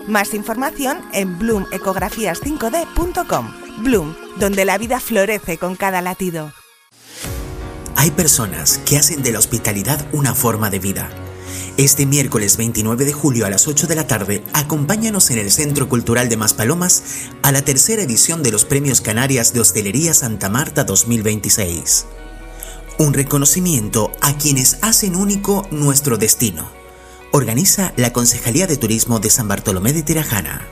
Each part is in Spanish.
Más información en bloomecografías5d.com. Bloom, donde la vida florece con cada latido. Hay personas que hacen de la hospitalidad una forma de vida. Este miércoles 29 de julio a las 8 de la tarde, acompáñanos en el Centro Cultural de Maspalomas a la tercera edición de los Premios Canarias de Hostelería Santa Marta 2026. Un reconocimiento a quienes hacen único nuestro destino. Organiza la Concejalía de Turismo de San Bartolomé de Tirajana.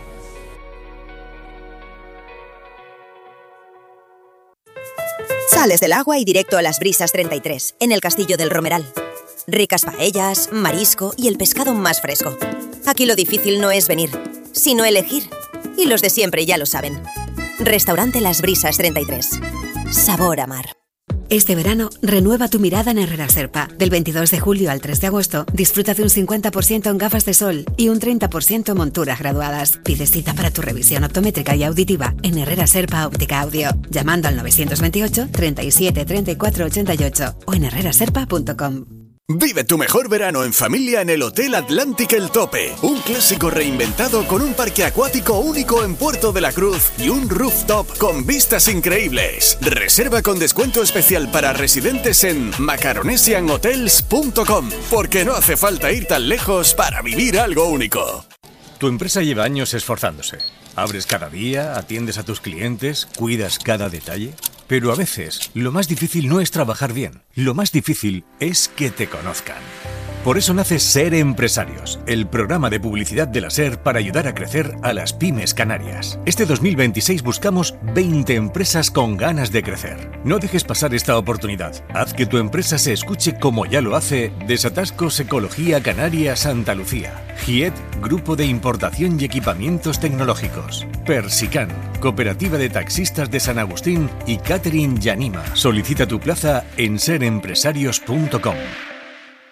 Sales del agua y directo a las Brisas 33, en el Castillo del Romeral. Ricas paellas, marisco y el pescado más fresco. Aquí lo difícil no es venir, sino elegir. Y los de siempre ya lo saben. Restaurante Las Brisas 33. Sabor a mar. Este verano, renueva tu mirada en Herrera Serpa. Del 22 de julio al 3 de agosto, disfruta de un 50% en gafas de sol y un 30% en monturas graduadas. Pide cita para tu revisión optométrica y auditiva en Herrera Serpa Óptica Audio, llamando al 928 37 34 88 o en herreraserpa.com. Vive tu mejor verano en familia en el Hotel Atlantic El Tope. Un clásico reinventado con un parque acuático único en Puerto de la Cruz y un rooftop con vistas increíbles. Reserva con descuento especial para residentes en macaronesianhotels.com, porque no hace falta ir tan lejos para vivir algo único. Tu empresa lleva años esforzándose. Abres cada día, atiendes a tus clientes, cuidas cada detalle. Pero a veces, lo más difícil no es trabajar bien. Lo más difícil es que te conozcan. Por eso nace Ser Empresarios, el programa de publicidad de la SER para ayudar a crecer a las pymes canarias. Este 2026 buscamos 20 empresas con ganas de crecer. No dejes pasar esta oportunidad. Haz que tu empresa se escuche como ya lo hace Desatascos Ecología Canaria Santa Lucía, GIET, Grupo de Importación y Equipamientos Tecnológicos, Persican, Cooperativa de Taxistas de San Agustín y Catering Yanima. Solicita tu plaza en serempresarios.com.